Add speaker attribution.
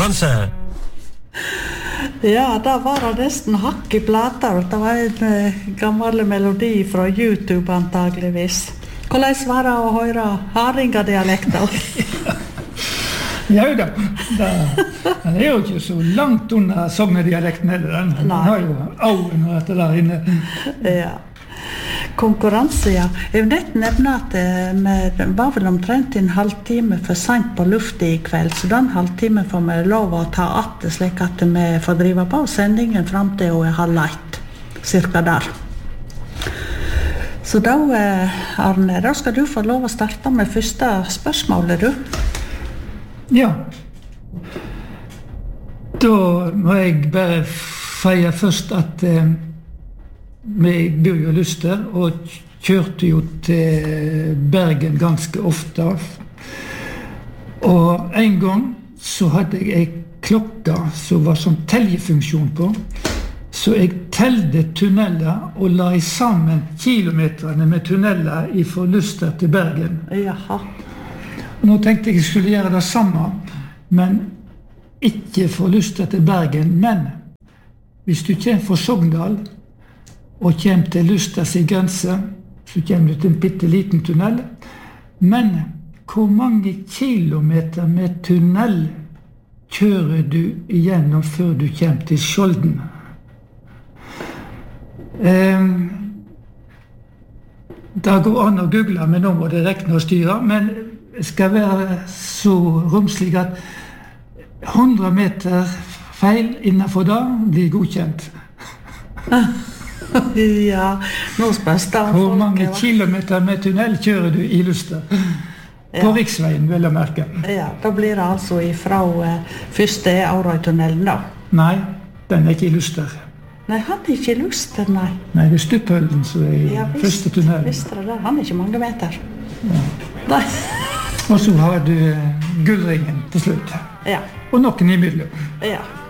Speaker 1: konkurranse.
Speaker 2: Ja, da var det nesten hakk I plater. Det var en gammel melodi fra YouTube antageligvis. Hvordan var det å høre Haringa-dialekter?
Speaker 3: Ja da, den jo ikke så langt under Sogne-dialekten heller. Den har jo auen og dette der inne.
Speaker 2: Ja. Konkurranse, ja. Jeg vil nett nevne at vi var vel omtrent en halvtime for sent på lufta I kveld, så den halvtime får vi lov å ta atte, slik at vi får drive på sendingen frem til hun 12:30, cirka der. Så da, Arne, da skal du få lov å starte med første spørsmålet, du.
Speaker 3: Ja. Da må jeg bare feie først at vi bor jo Luster og kjørte jo til Bergen ganske ofte. Og en gang så hadde jeg en klokke som var sånn teljefunksjon på, så jeg telte tunneler og la sammen kilometerne med tunneler fra Luster til Bergen.
Speaker 2: Jaha.
Speaker 3: Og nå tenkte jeg skulle gjøre det samme, men ikke fra Luster til Bergen, men hvis du kommer fra Sogndal og kommer til Lusters grense, så kommer du til en bitteliten tunnel. Men hvor mange kilometer med tunnel kjører du igjennom før du kommer til Skjolden? Det går an å google, men nå må det rekne og styre. Men det skal være så romslig at 100 meter feil innenfor det blir godkjent.
Speaker 2: Ja, nå spørs det.
Speaker 3: Hvor mange kilometer med tunnel kjører du I Luster? På riksveien, vil jeg merke.
Speaker 2: Ja, da blir det altså ifra første Aurøy-tunnelen da.
Speaker 3: Nei, den ikke I Luster.
Speaker 2: Nei, han ikke I Luster, nei.
Speaker 3: Nei, det Stuphøllen som I første tunnelen.
Speaker 2: Visst det der, han ikke mange meter.
Speaker 3: Ja.
Speaker 2: Nei.
Speaker 3: Og så har du Gullringen til slutt.
Speaker 2: Ja.
Speaker 3: Og noen I middel.
Speaker 2: Ja.